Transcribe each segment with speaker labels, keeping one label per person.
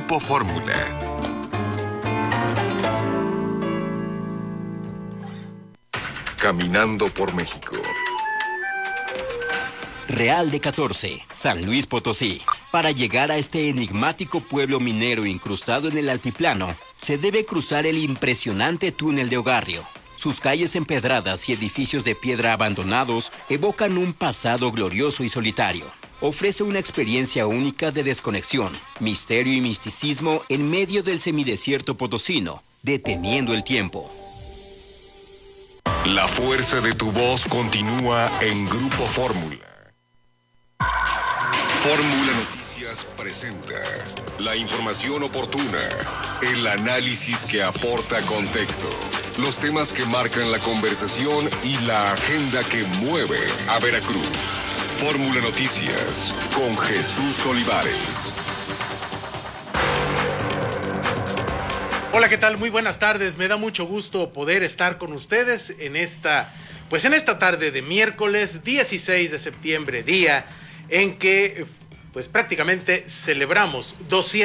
Speaker 1: Grupo Fórmula. Caminando por México.
Speaker 2: Real de 14, San Luis Potosí. Para llegar a este enigmático pueblo minero incrustado en el altiplano, se debe cruzar el impresionante túnel de Ogarrio. Sus calles empedradas y edificios de piedra abandonados evocan un pasado glorioso y solitario. Ofrece una experiencia única de desconexión, misterio y misticismo en medio del semidesierto potosino, deteniendo el tiempo.
Speaker 1: La fuerza de tu voz continúa en Grupo Fórmula. Fórmula Noticias presenta la información oportuna, el análisis que aporta contexto, los temas que marcan la conversación y la agenda que mueve a Veracruz. Fórmula Noticias con Jesús Olivares.
Speaker 3: Hola, ¿qué tal? Muy buenas tardes. Me da mucho gusto poder estar con ustedes en esta tarde de miércoles 16 de septiembre, día en que pues prácticamente celebramos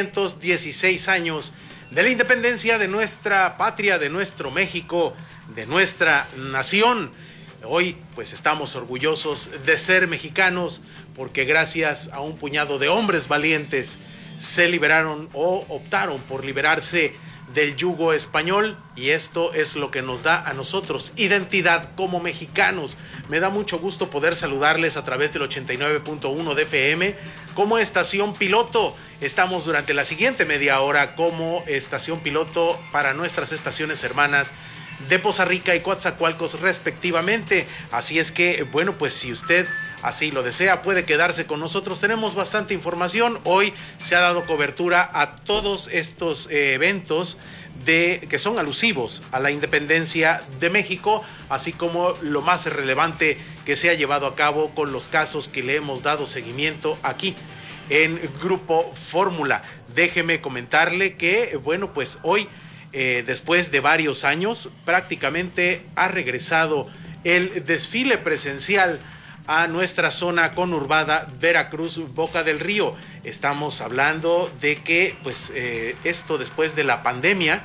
Speaker 3: 216 años de la independencia de nuestra patria, de nuestro México, de nuestra nación. Hoy pues estamos orgullosos de ser mexicanos porque gracias a un puñado de hombres valientes se liberaron o optaron por liberarse del yugo español, y esto es lo que nos da a nosotros identidad como mexicanos. Me da mucho gusto poder saludarles a través del 89.1 de FM como estación piloto. Estamos durante la siguiente media hora como estación piloto para nuestras estaciones hermanas de Poza Rica y Coatzacoalcos respectivamente. Así es que, bueno, pues si usted así lo desea, puede quedarse con nosotros. Tenemos bastante información. Hoy se ha dado cobertura a todos estos eventos que son alusivos a la independencia de México, así como lo más relevante que se ha llevado a cabo con los casos que le hemos dado seguimiento aquí en Grupo Fórmula. Déjeme comentarle que, bueno, pues hoy, después de varios años, prácticamente ha regresado el desfile presencial a nuestra zona conurbada Veracruz, Boca del Río. Estamos hablando de que pues esto después de la pandemia,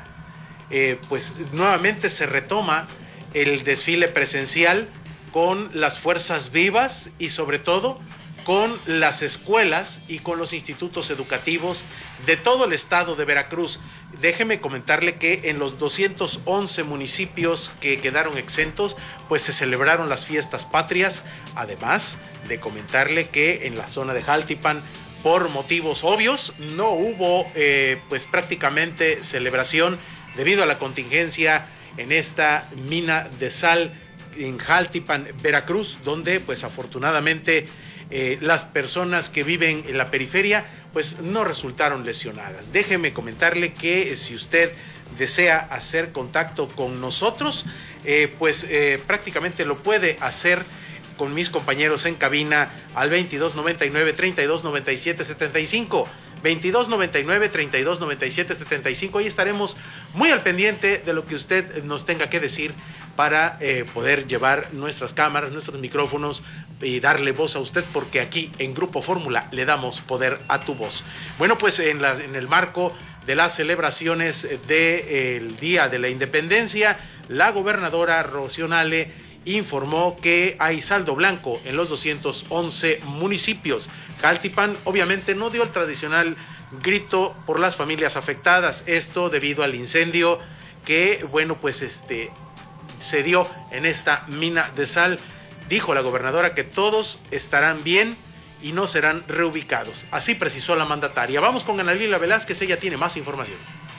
Speaker 3: pues nuevamente se retoma el desfile presencial con las fuerzas vivas y sobre todo con las escuelas y con los institutos educativos de todo el estado de Veracruz. Déjeme comentarle que en los 211 municipios que quedaron exentos, pues se celebraron las fiestas patrias, además de comentarle que en la zona de Jaltipan, por motivos obvios, no hubo pues prácticamente celebración debido a la contingencia en esta mina de sal en Jaltipan, Veracruz, donde pues afortunadamente las personas que viven en la periferia pues no resultaron lesionadas. Déjeme comentarle que si usted desea hacer contacto con nosotros, prácticamente lo puede hacer con mis compañeros en cabina al 2299-3297-75. 2299-3297-75. Ahí estaremos muy al pendiente de lo que usted nos tenga que decir para poder llevar nuestras cámaras, nuestros micrófonos y darle voz a usted, porque aquí en Grupo Fórmula le damos poder a tu voz. Bueno, pues en el marco de las celebraciones del Día de la Independencia, la gobernadora Rocío Nale informó que hay saldo blanco en los 211 municipios. Jaltipan obviamente no dio el tradicional grito por las familias afectadas, esto debido al incendio que, bueno, pues se dio en esta mina de sal. Dijo la gobernadora que todos estarán bien y no serán reubicados. Así precisó la mandataria. Vamos con Ana Lila Velázquez, ella tiene más información.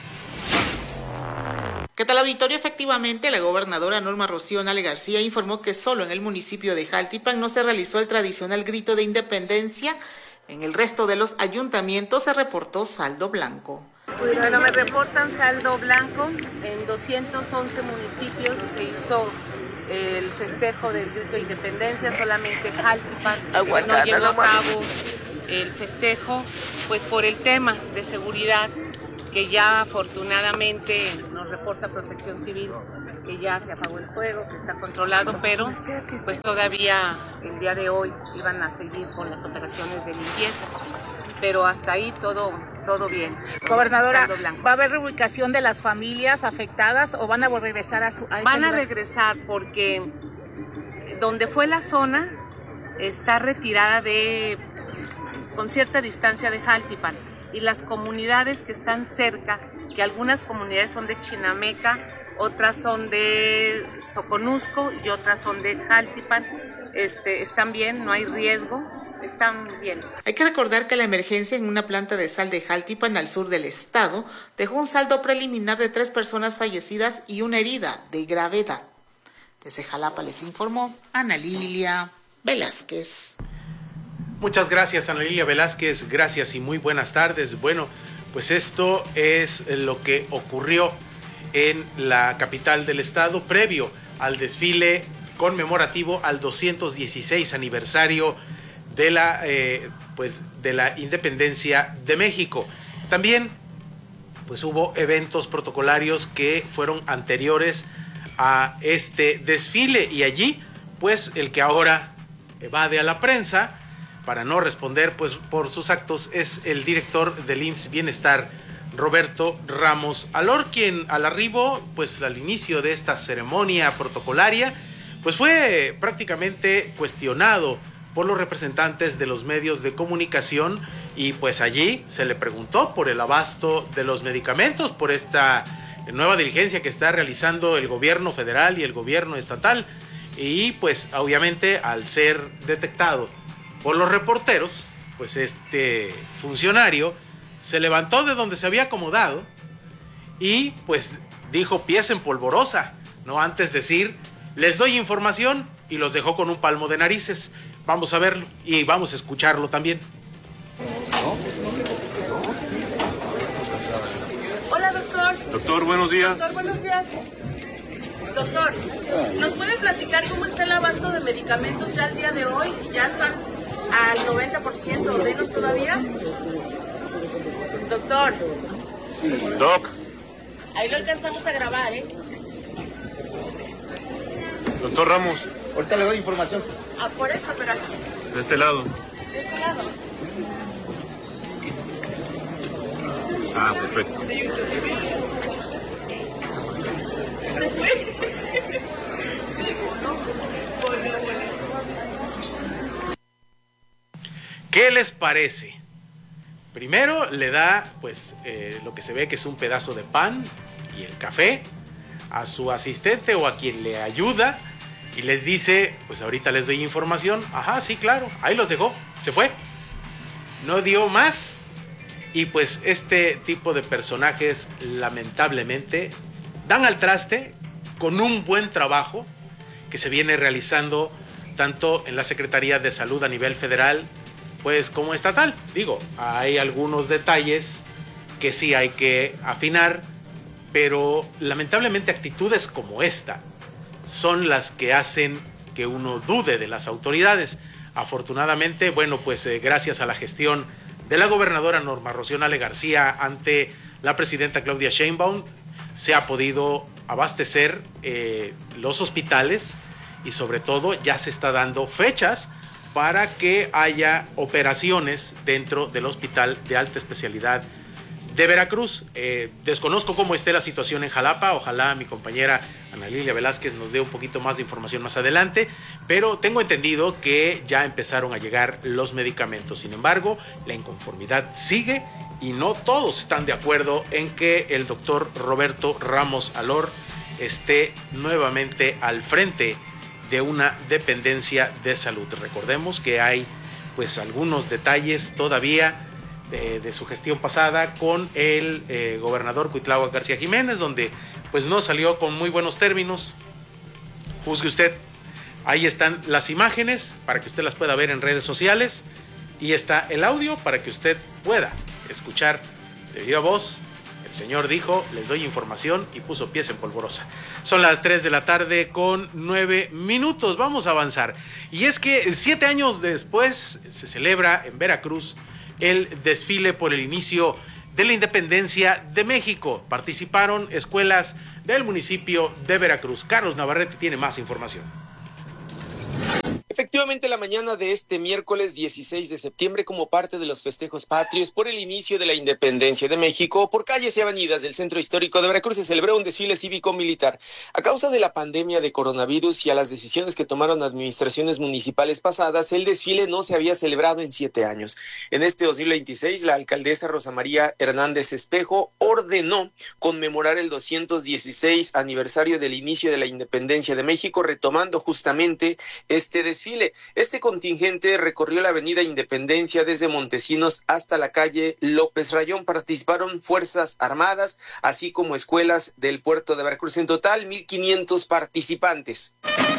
Speaker 4: ¿Qué tal, auditorio? Efectivamente, la gobernadora Norma Rocío Nale García informó que solo en el municipio de Jaltipan no se realizó el tradicional grito de independencia. En el resto de los ayuntamientos se reportó saldo blanco.
Speaker 5: Bueno, me reportan saldo blanco. En 211 municipios se hizo el festejo del grito de independencia, solamente Jaltipan no llevó a cabo el festejo, pues por el tema de seguridad, que ya afortunadamente nos reporta Protección Civil que ya se apagó el fuego, que está controlado, pero pues todavía el día de hoy iban a seguir con las operaciones de limpieza, pero hasta ahí todo todo bien.
Speaker 6: Gobernadora, ¿va a haber reubicación de las familias afectadas o van a regresar a ese
Speaker 5: Van a
Speaker 6: lugar?
Speaker 5: regresar porque donde fue la zona está retirada con cierta distancia de Jaltipan, y las comunidades que están cerca, que algunas comunidades son de Chinameca, otras son de Soconusco y otras son de Jaltipan, están bien, no hay riesgo, están bien.
Speaker 4: Hay que recordar que la emergencia en una planta de sal de Jaltipan, al sur del estado, dejó un saldo preliminar de 3 personas fallecidas y una herida de gravedad. Desde Jalapa les informó Ana Lilia Velázquez.
Speaker 3: Muchas gracias, Ana Lilia Velázquez, gracias y muy buenas tardes. Bueno, pues esto es lo que ocurrió en la capital del estado previo al desfile conmemorativo al 216 aniversario de la independencia de México. También pues hubo eventos protocolarios que fueron anteriores a este desfile, y allí pues el que ahora evade a la prensa para no responder pues por sus actos es el director del IMSS Bienestar, Roberto Ramos Alor, quien al arribo, pues al inicio de esta ceremonia protocolaria, pues fue prácticamente cuestionado por los representantes de los medios de comunicación, y pues allí se le preguntó por el abasto de los medicamentos, por esta nueva diligencia que está realizando el gobierno federal y el gobierno estatal, y pues obviamente al ser detectado por los reporteros, pues este funcionario se levantó de donde se había acomodado y pues dijo pies en polvorosa, no antes decir les doy información, y los dejó con un palmo de narices. Vamos a verlo y vamos a escucharlo también.
Speaker 7: Hola, doctor.
Speaker 8: Doctor, buenos días.
Speaker 7: Doctor, buenos días. Doctor, ¿nos puede platicar cómo está el abasto de medicamentos ya al día de hoy? Si ya están al 90% o menos todavía. Doctor.
Speaker 8: Doc.
Speaker 7: Ahí lo alcanzamos a grabar, ¿eh?
Speaker 8: Doctor Ramos.
Speaker 9: Ahorita le doy información.
Speaker 7: Ah, por eso, pero aquí.
Speaker 8: De este lado.
Speaker 7: De este lado.
Speaker 8: Ah, perfecto.
Speaker 7: Se fue.
Speaker 3: ¿Qué les parece? Primero le da pues lo que se ve que es un pedazo de pan y el café a su asistente o a quien le ayuda, y les dice pues ahorita les doy información. Ajá, sí, claro, ahí los dejó, se fue, no dio más. Y pues este tipo de personajes lamentablemente dan al traste con un buen trabajo que se viene realizando tanto en la Secretaría de Salud a nivel federal pues como estatal. Digo, hay algunos detalles que sí hay que afinar, pero lamentablemente actitudes como esta son las que hacen que uno dude de las autoridades. Afortunadamente, bueno, pues gracias a la gestión de la gobernadora Norma Rocío Nale García ante la presidenta Claudia Sheinbaum, se ha podido abastecer los hospitales, y sobre todo ya se está dando fechas para que haya operaciones dentro del Hospital de Alta Especialidad de Veracruz. Desconozco cómo esté la situación en Jalapa, ojalá mi compañera Ana Lilia Velázquez nos dé un poquito más de información más adelante, pero tengo entendido que ya empezaron a llegar los medicamentos. Sin embargo, la inconformidad sigue y no todos están de acuerdo en que el doctor Roberto Ramos Alor esté nuevamente al frente de una dependencia de salud. Recordemos que hay pues algunos detalles todavía de su gestión pasada con el gobernador Cuitláhuac García Jiménez, donde pues no salió con muy buenos términos. Juzgue usted. Ahí están las imágenes para que usted las pueda ver en redes sociales, y está el audio para que usted pueda escuchar de viva voz. El señor dijo, les doy información, y puso pies en polvorosa. Son las 3 de la tarde con 9 minutos. Vamos a avanzar. Y es que 7 años después se celebra en Veracruz el desfile por el inicio de la independencia de México. Participaron escuelas del municipio de Veracruz. Carlos Navarrete tiene más información.
Speaker 9: Efectivamente, la mañana de este miércoles 16 de septiembre, como parte de los festejos patrios por el inicio de la independencia de México, por calles y avenidas del centro histórico de Veracruz se celebró un desfile cívico-militar. A causa de la pandemia de coronavirus y a las decisiones que tomaron administraciones municipales pasadas, el desfile no se había celebrado en 7 años. En este 2026, la alcaldesa Rosa María Hernández Espejo ordenó conmemorar el 216 aniversario del inicio de la independencia de México, retomando justamente este desfile. Este contingente recorrió la avenida Independencia desde Montesinos hasta la calle López Rayón. Participaron Fuerzas Armadas, así como escuelas del puerto de Veracruz. En total, 1,500 participantes.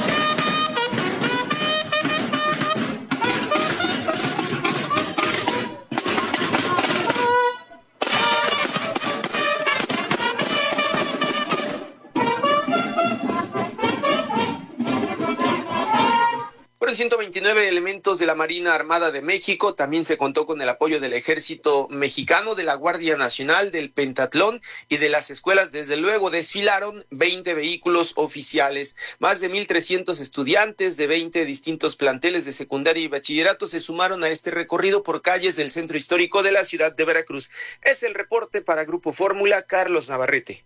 Speaker 9: Fueron 129 elementos de la Marina Armada de México. También se contó con el apoyo del Ejército Mexicano, de la Guardia Nacional, del Pentatlón y de las escuelas. Desde luego desfilaron 20 vehículos oficiales. Más de 1,300 estudiantes de 20 distintos planteles de secundaria y bachillerato se sumaron a este recorrido por calles del centro histórico de la ciudad de Veracruz. Es el reporte para Grupo Fórmula, Carlos Navarrete.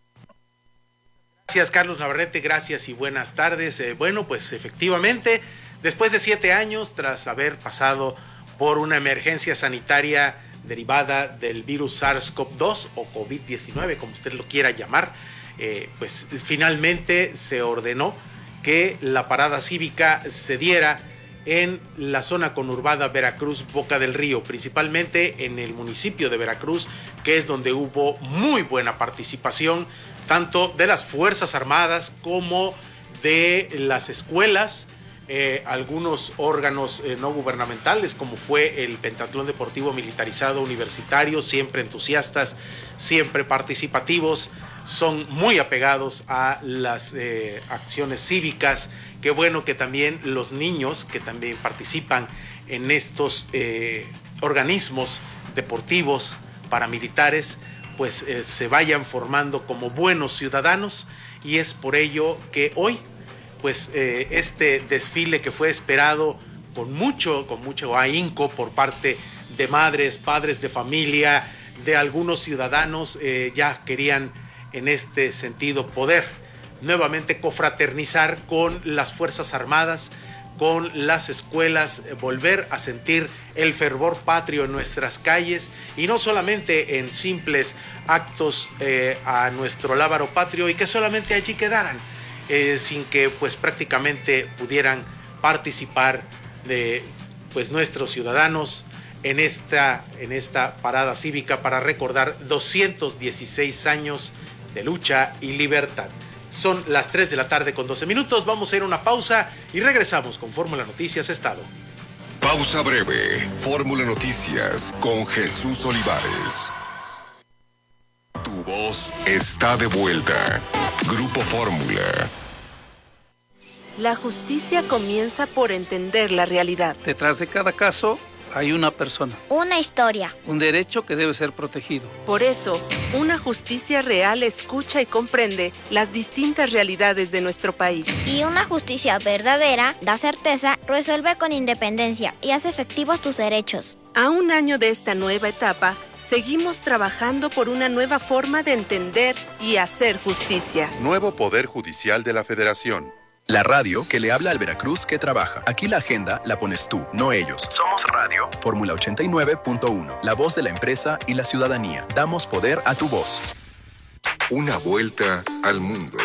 Speaker 3: Gracias, Carlos Navarrete, gracias y buenas tardes. Bueno, pues efectivamente, después de 7 años, tras haber pasado por una emergencia sanitaria derivada del virus SARS-CoV-2 o COVID-19, como usted lo quiera llamar, pues finalmente se ordenó que la parada cívica se diera en la zona conurbada Veracruz, Boca del Río, principalmente en el municipio de Veracruz, que es donde hubo muy buena participación, tanto de las Fuerzas Armadas como de las escuelas, algunos órganos no gubernamentales, como fue el Pentatlón Deportivo Militarizado Universitario, siempre entusiastas, siempre participativos, son muy apegados a las acciones cívicas. Qué bueno que también los niños que también participan en estos organismos deportivos paramilitares, pues se vayan formando como buenos ciudadanos, y es por ello que hoy pues este desfile que fue esperado con mucho ahínco por parte de madres, padres de familia, de algunos ciudadanos, ya querían en este sentido poder nuevamente confraternizar con las Fuerzas Armadas, con las escuelas, volver a sentir el fervor patrio en nuestras calles, y no solamente en simples actos a nuestro lábaro patrio, y que solamente allí quedaran, sin que pues prácticamente pudieran participar de pues nuestros ciudadanos en esta parada cívica para recordar 216 años de lucha y libertad. Son las 3 de la tarde con 12 minutos. Vamos a ir a una pausa y regresamos con Fórmula Noticias Estado.
Speaker 1: Pausa breve. Fórmula Noticias con Jesús Olivares. Tu voz está de vuelta. Grupo Fórmula.
Speaker 5: La justicia comienza por entender la realidad.
Speaker 10: Detrás de cada caso hay una persona.
Speaker 11: Una historia.
Speaker 10: Un derecho que debe ser protegido.
Speaker 5: Por eso, una justicia real escucha y comprende las distintas realidades de nuestro país.
Speaker 11: Y una justicia verdadera da certeza, resuelve con independencia y hace efectivos tus derechos.
Speaker 5: A un año de esta nueva etapa, seguimos trabajando por una nueva forma de entender y hacer justicia.
Speaker 12: Nuevo Poder Judicial de la Federación.
Speaker 13: La radio que le habla al Veracruz que trabaja. Aquí la agenda la pones tú, no ellos. Somos radio. Fórmula 89.1. La voz de la empresa y la ciudadanía. Damos poder a tu voz.
Speaker 1: Una vuelta al mundo.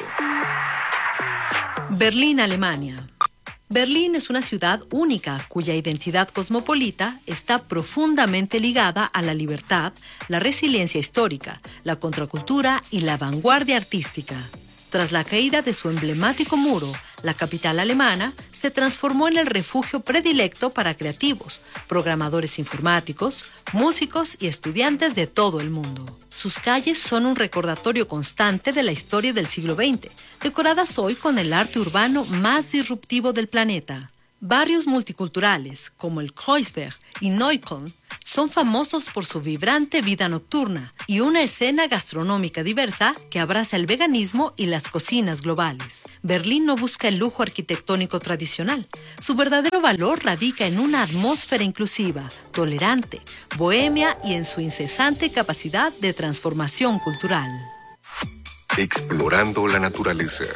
Speaker 14: Berlín, Alemania. Berlín es una ciudad única cuya identidad cosmopolita está profundamente ligada a la libertad, la resiliencia histórica, la contracultura y la vanguardia artística. Tras la caída de su emblemático muro, la capital alemana se transformó en el refugio predilecto para creativos, programadores informáticos, músicos y estudiantes de todo el mundo. Sus calles son un recordatorio constante de la historia del siglo XX, decoradas hoy con el arte urbano más disruptivo del planeta. Barrios multiculturales, como el Kreuzberg y Neukölln, son famosos por su vibrante vida nocturna y una escena gastronómica diversa que abraza el veganismo y las cocinas globales. Berlín no busca el lujo arquitectónico tradicional. Su verdadero valor radica en una atmósfera inclusiva, tolerante, bohemia y en su incesante capacidad de transformación cultural.
Speaker 1: Explorando la naturaleza.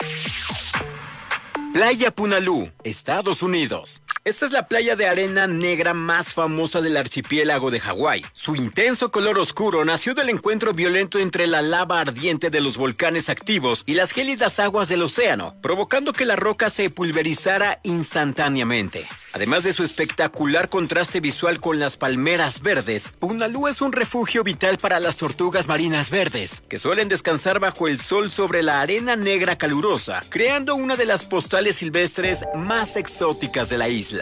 Speaker 2: Playa Punalú, Estados Unidos. Esta es la playa de arena negra más famosa del archipiélago de Hawái. Su intenso color oscuro nació del encuentro violento entre la lava ardiente de los volcanes activos y las gélidas aguas del océano, provocando que la roca se pulverizara instantáneamente. Además de su espectacular contraste visual con las palmeras verdes, Punalú es un refugio vital para las tortugas marinas verdes, que suelen descansar bajo el sol sobre la arena negra calurosa, creando una de las postales silvestres más exóticas de la isla.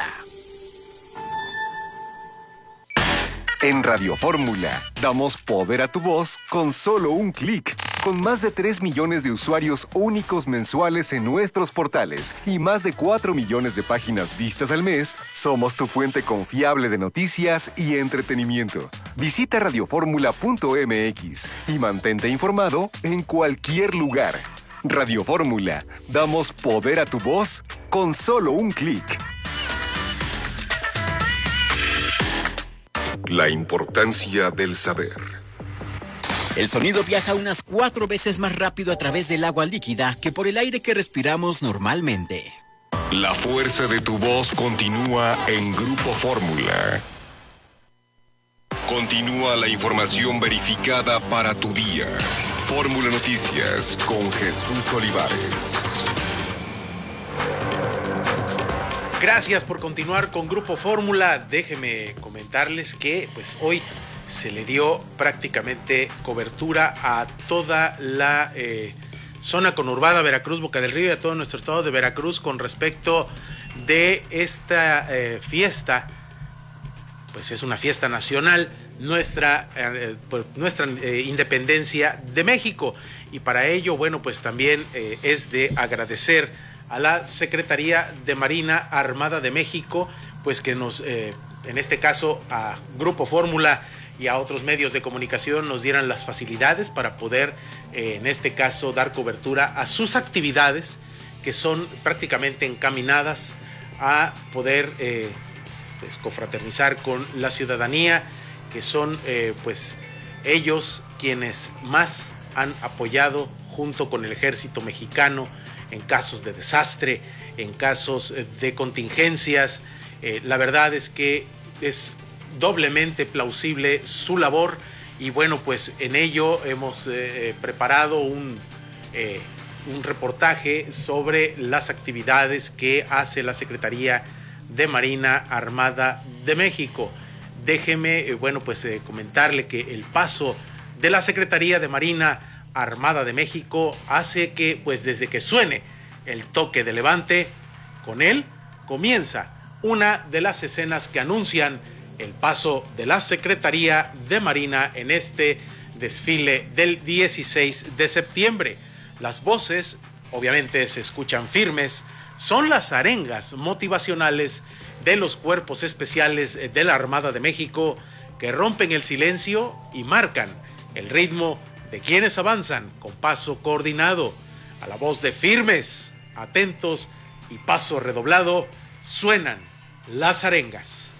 Speaker 15: En Radio Fórmula, damos poder a tu voz con solo un clic. Con más de 3 millones de usuarios únicos mensuales en nuestros portales y más de 4 millones de páginas vistas al mes, somos tu fuente confiable de noticias y entretenimiento. Visita radioformula.mx y mantente informado en cualquier lugar. Radio Fórmula, damos poder a tu voz con solo un clic.
Speaker 1: La importancia del saber.
Speaker 2: El sonido viaja unas 4 veces más rápido a través del agua líquida que por el aire que respiramos normalmente.
Speaker 1: La fuerza de tu voz continúa en Grupo Fórmula. Continúa la información verificada para tu día. Fórmula Noticias con Jesús Olivares.
Speaker 3: Gracias por continuar con Grupo Fórmula. Déjenme comentarles que pues hoy se le dio prácticamente cobertura a toda la zona conurbada Veracruz, Boca del Río y a todo nuestro estado de Veracruz con respecto de esta fiesta. Pues es una fiesta nacional, nuestra independencia de México. Y para ello, bueno, pues también es de agradecer a la Secretaría de Marina Armada de México, pues que nos, en este caso a Grupo Fórmula y a otros medios de comunicación nos dieran las facilidades para poder, en este caso, dar cobertura a sus actividades que son prácticamente encaminadas a poder pues, confraternizar con la ciudadanía, que son pues ellos quienes más han apoyado junto con el ejército mexicano en casos de desastre, en casos de contingencias. La verdad es que es doblemente plausible su labor y bueno, pues en ello hemos preparado un reportaje sobre las actividades que hace la Secretaría de Marina Armada de México. Déjeme, bueno, pues comentarle que el paso de la Secretaría de Marina Armada de México hace que, pues desde que suene el toque de levante, con él comienza una de las escenas que anuncian el paso de la Secretaría de Marina en este desfile del 16 de septiembre. Las voces, obviamente, se escuchan firmes, son las arengas motivacionales de los cuerpos especiales de la Armada de México que rompen el silencio y marcan el ritmo de quienes avanzan con paso coordinado. A la voz de firmes, atentos y paso redoblado, suenan las arengas.